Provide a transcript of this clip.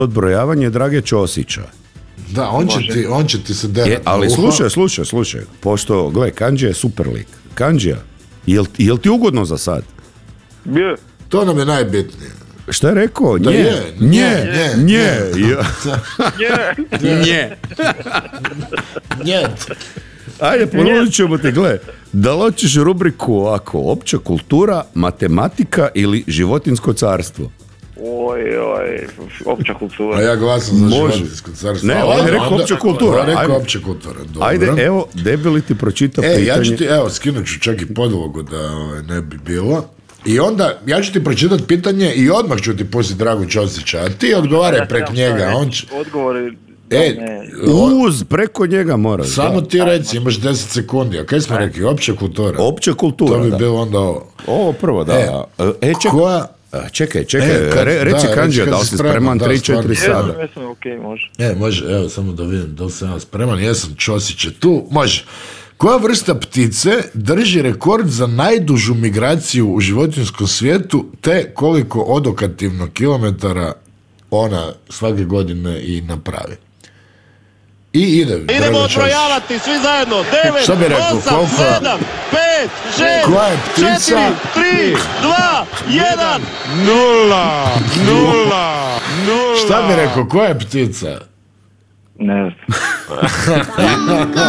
odbrojavanje Drage Ćosića. Da, on će ti se derati. Ali slušaj, pošto, gle, Kandžija je super lik. Kandžija, jel ti ugodno za sad? Je. To nam je najbitnije. Šta je rekao? Nje. Ajde, ponovit ćemo te, gle. Da li hoćeš rubriku ovako, opća kultura, matematika ili životinjsko carstvo? Oj, opća kultura. A ja glasam za životinjsko carstvo. Ne, on je rekao opća kultura. Ajde, evo, debeli ti pročita pitanje. Ja ću ti, skinut ću čak i podlogu da ne bi bilo. I onda, ja ću ti pročitati pitanje i odmah ću ti pustiti Dragu Ćosića, a ti odgovaraj preko njega. Odgovori... preko njega mora. Samo ti reci, imaš 10 sekundi. A kaj smo rekli? Opća kultura. Opća kultura, to bi bilo onda ovo. Ovo prvo, da. Čekaj, reci Kandžija, da li si spreman 3-4 sada? Jesam, okej, može. Može, evo, samo da vidim da li sam ja spreman. Jesam, Ćosić je tu, može. Koja vrsta ptice drži rekord za najdužu migraciju u životinjskom svijetu, te koliko odokativno kilometara ona svake godine i napravi? I idemo odbrojavati svi zajedno. 9, 8, 7, 5, 6, 4, 3, 2, 1, 0. Šta bi rekao, koja je ptica? Ne znam.